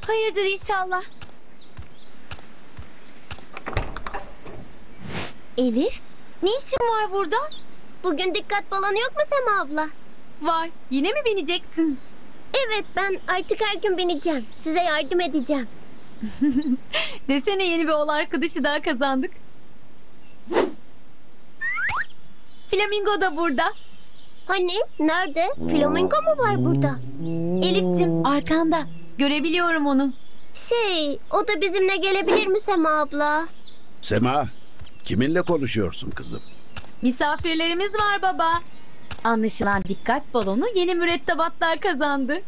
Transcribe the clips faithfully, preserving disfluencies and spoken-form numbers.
Hayırdır inşallah. Elif, ne işin var burada? Bugün dikkat balonu yok mu Sema abla? Var. Yine mi bineceksin? Evet, ben artık her gün bineceğim. Size yardım edeceğim. Desene, yeni bir oğul arkadaşı daha kazandık. Flamingo da burada. Hani? Nerede? Flamingo mu var burada? Elif'cim, arkanda. Görebiliyorum onu. Şey, o da bizimle gelebilir mi Sema abla? Sema, kiminle konuşuyorsun kızım? Misafirlerimiz var baba. Anlaşılan dikkat balonu yeni mürettebatlar kazandı.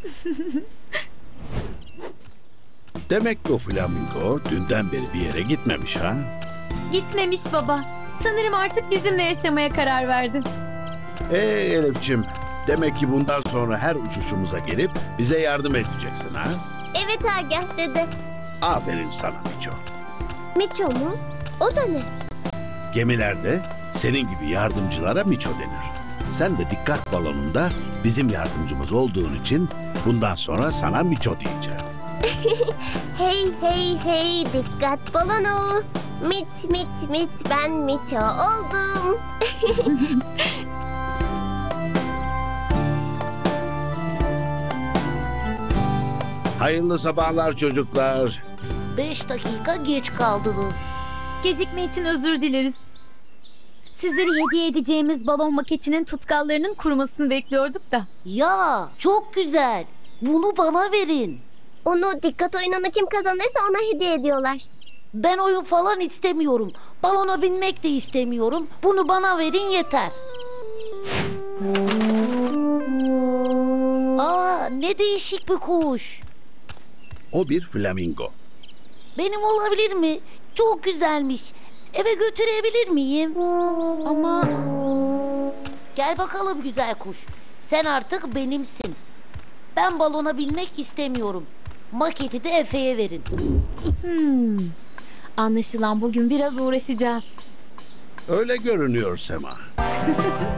Demek ki o flamingo dünden beri bir yere gitmemiş ha? Gitmemiş baba. Sanırım artık bizimle yaşamaya karar verdi. Ee Elif'ciğim, demek ki bundan sonra her uçuşumuza gelip bize yardım edeceksin ha? Evet Ergah dede. Aferin sana Miço. Miço mu? O da ne? Gemilerde senin gibi yardımcılara Miço denir. Sen de dikkat balonunda bizim yardımcımız olduğun için bundan sonra sana Miço diyeceğim. Hey hey hey dikkat balonu. Miç miç miç ben Miço oldum. Hayırlı sabahlar çocuklar. Beş dakika geç kaldınız. Gecikme için özür dileriz. Sizlere hediye edeceğimiz balon maketinin tutkallarının kurumasını bekliyorduk da. Ya çok güzel. Bunu bana verin. Onu dikkat oyununu kim kazanırsa ona hediye ediyorlar. Ben oyun falan istemiyorum. Balona binmek de istemiyorum. Bunu bana verin yeter. Aa, ne değişik bir kuş. O bir flamingo. Benim olabilir mi? Çok güzelmiş. Eve götürebilir miyim? Ama Gel bakalım güzel kuş. Sen artık benimsin. Ben balona binmek istemiyorum. Maketi de Efe'ye verin. hmm, anlaşılan bugün biraz uğraşacağız. Öyle görünüyor Sema.